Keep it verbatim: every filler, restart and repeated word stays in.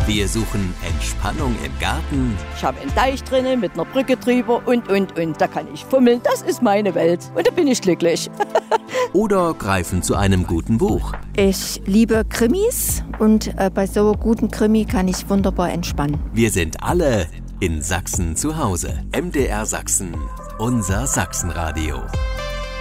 Wir suchen Entspannung im Garten. Ich habe einen Teich drinnen mit einer Brücke drüber und, und, und. Da kann ich fummeln. Das ist meine Welt. Und da bin ich glücklich. Oder greifen zu einem guten Buch. Ich liebe Krimis und äh, bei so einem guten Krimi kann ich wunderbar entspannen. Wir sind alle in Sachsen zu Hause. M D R Sachsen, unser Sachsenradio.